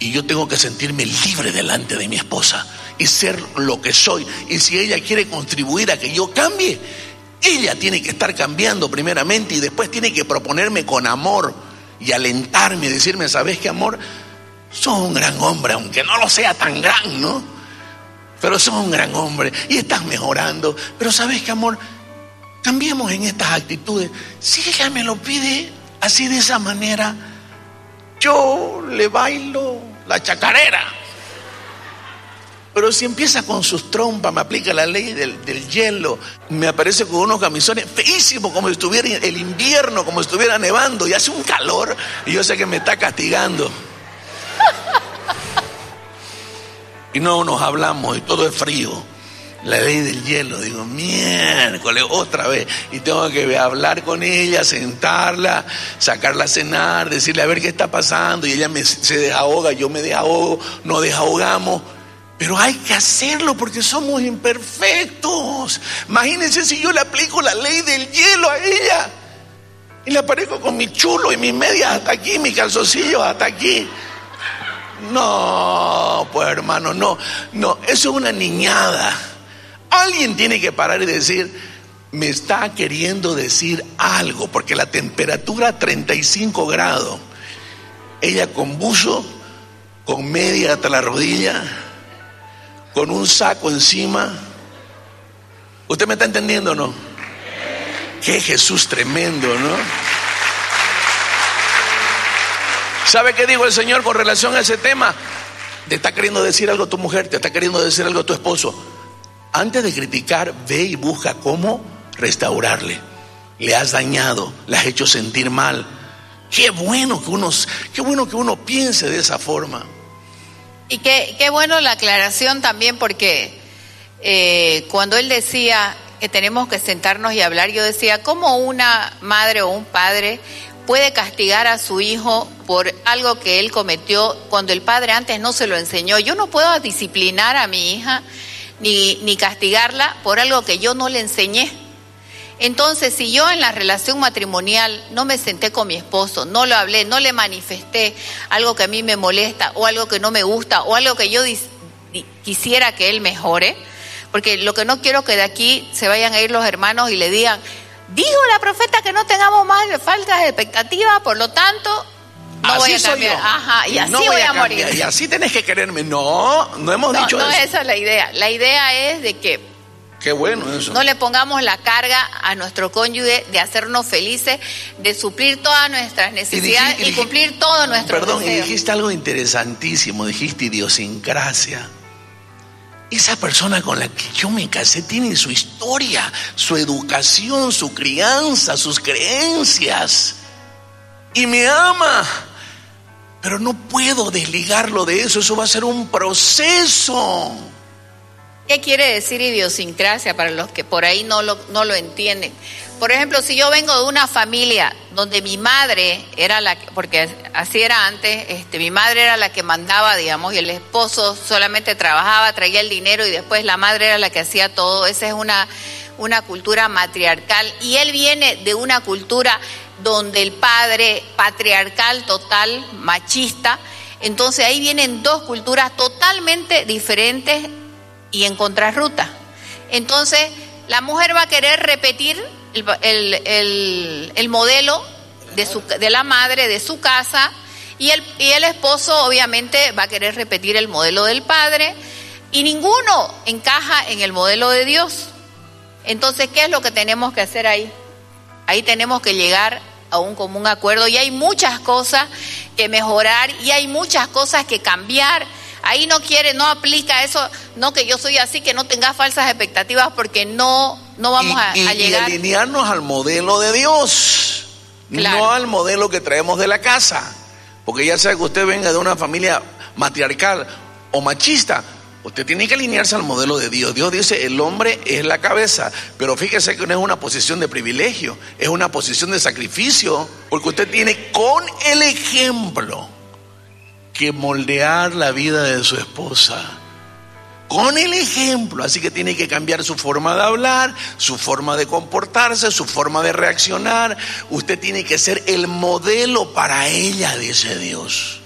y yo tengo que sentirme libre delante de mi esposa y ser lo que soy. Y si ella quiere contribuir a que yo cambie, ella tiene que estar cambiando primeramente y después tiene que proponerme con amor y alentarme y decirme: ¿sabes qué, amor? Sos un gran hombre, aunque no lo sea tan gran, ¿no? Pero sos un gran hombre y estás mejorando. Pero ¿sabes qué, amor? Cambiemos en estas actitudes. Si ella me lo pide así, de esa manera, yo le bailo la chacarera. Pero si empieza con sus trompas, me aplica la ley del hielo, me aparece con unos camisones feísimos, como si estuviera el invierno, como si estuviera nevando, y hace un calor, y yo sé que me está castigando. Y no nos hablamos, y todo es frío. La ley del hielo, digo, miércoles, otra vez. Y tengo que hablar con ella, sentarla, sacarla a cenar, decirle a ver qué está pasando. Y ella se desahoga, yo me desahogo, nos desahogamos. Pero hay que hacerlo porque somos imperfectos. Imagínense si yo le aplico la ley del hielo a ella y le aparezco con mi chulo y mis medias hasta aquí, mis calzoncillos hasta aquí. No, pues hermano, no, eso es una niñada. Alguien tiene que parar y decir: me está queriendo decir algo, porque la temperatura 35 grados, ella con buzo, con media hasta la rodilla, con un saco encima. ¿Usted me está entendiendo o no? Qué Jesús tremendo, ¿no? ¿Sabe qué dijo el Señor con relación a ese tema? Te está queriendo decir algo tu mujer, te está queriendo decir algo tu esposo. Antes de criticar, ve y busca cómo restaurarle. Le has dañado, le has hecho sentir mal. Qué bueno que uno piense de esa forma. Y qué bueno la aclaración también, porque cuando él decía que tenemos que sentarnos y hablar, yo decía: ¿cómo una madre o un padre puede castigar a su hijo por algo que él cometió cuando el padre antes no se lo enseñó? Yo no puedo disciplinar a mi hija ni castigarla por algo que yo no le enseñé. Entonces, si yo en la relación matrimonial no me senté con mi esposo, no lo hablé, no le manifesté algo que a mí me molesta o algo que no me gusta o algo que yo quisiera que él mejore, porque lo que no quiero que de aquí se vayan a ir los hermanos y le digan: dijo la profeta que no tengamos más faltas de expectativa, por lo tanto no voy a cambiar. Ajá, y así no voy a morir. Y así tenés que quererme. No hemos dicho eso. No, esa es la idea. La idea es de que qué bueno eso. No le pongamos la carga a nuestro cónyuge de hacernos felices, de suplir todas nuestras necesidades y cumplir todo nuestro deseo. Perdón, y dijiste algo interesantísimo, dijiste idiosincrasia. Esa persona con la que yo me casé tiene su historia, su educación, su crianza, sus creencias. Y me ama. Pero no puedo desligarlo de eso, eso va a ser un proceso. ¿Qué quiere decir idiosincrasia para los que por ahí no lo entienden? Por ejemplo, si yo vengo de una familia donde mi madre era la que, porque así era antes, mi madre era la que mandaba, digamos, y el esposo solamente trabajaba, traía el dinero y después la madre era la que hacía todo. Esa es una cultura matriarcal, y él viene de una cultura donde el padre patriarcal total, machista. Entonces ahí vienen dos culturas totalmente diferentes y en contrarruta. Entonces la mujer va a querer repetir el modelo de la madre, de su casa, y el esposo obviamente va a querer repetir el modelo del padre, y ninguno encaja en el modelo de Dios. Entonces, ¿qué es lo que tenemos que hacer ahí? Ahí tenemos que llegar a un común acuerdo, y hay muchas cosas que mejorar y hay muchas cosas que cambiar. Ahí no aplica eso, no, que yo soy así, que no tengas falsas expectativas, porque no vamos a llegar. Y alinearnos al modelo de Dios, claro, no al modelo que traemos de la casa. Porque ya sea que usted venga de una familia matriarcal o machista, usted tiene que alinearse al modelo de Dios. Dios dice: el hombre es la cabeza. Pero fíjese que no es una posición de privilegio, es una posición de sacrificio, porque usted tiene con el ejemplo que moldear la vida de su esposa con el ejemplo. Así que tiene que cambiar su forma de hablar, su forma de comportarse, su forma de reaccionar. Usted tiene que ser el modelo para ella, dice Dios.